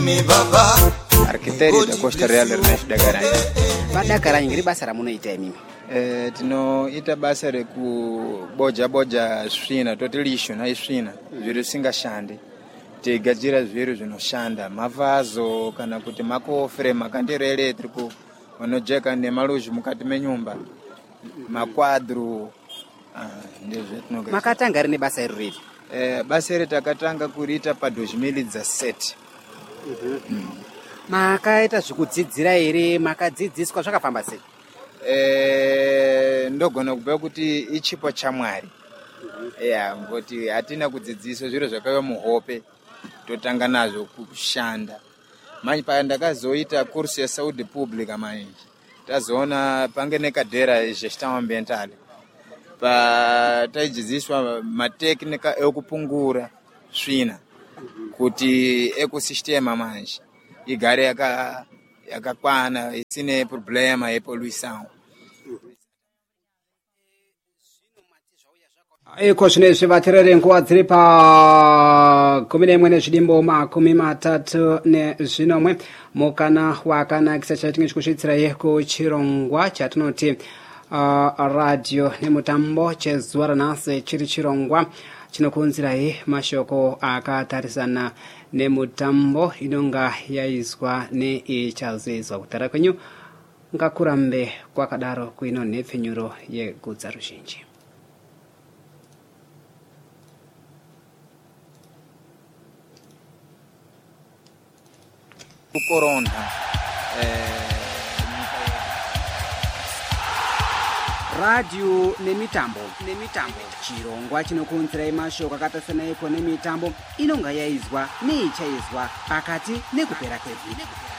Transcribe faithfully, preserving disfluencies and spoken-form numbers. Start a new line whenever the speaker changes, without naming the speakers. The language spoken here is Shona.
imi baba
architecto da Costa Real Ernest Dagaranyi.
Vadagaranyi ngiri basa ramunoita imimi?
Eh, tinoita basa rekuboja boja svina toti lisho na svina zviro singashande tigadzira zviro zvinoshanda mavazo kana kuti makofre makandiro electrical vanojeka nemaluzi mukati menyumba makwadro ndezvo tinogadzira.
Makatanga rine basa iri riri?
Eh, basa iri takatanga kuriita pa dois mil e dezessete.
Mhm. Makaita zvikudzidzira ere, makadzidziswa zvakafamba sei?
Eh, ndogona kubhuya kuti ichipo chamwari. Yeah, ngoti hatina kudzidziswa zviro zvakaiwa muhope totanga nazvo kushanda. Manje pa ndakazoita kursi ya saúde pública manje tazoona pange nekadera gestão ambiental pa taidzidziswa mateknika ekupungura svina kuti ecosistema manje igare yaka yakakwana isine problema yepoluição.
Iko zvinezvi vateereri nguva dziri pa kumi nemwe nezvidimbo makumi matatu nezvinomwe mukana wakanakisa chatinge chikusvitsirayi kuchirongwa chatinoti uh, radio nemutambo chezuva ranhasi chiri chirongwa chinokuunzirayi mashoko akatarisana nemutambo inonga yaizwa neichazoizwa. Kutaura kwenyu ngakurambe kwakadaro kuino nepfenyuro yegudza ruzhinji.
Corona
eh, radio nemitambo nemitambo chirongwa chinokuunzirai mashoko akatarisana iko nemitambo inonga yaizwa neichaizwa pakati nekupera kwevhiki.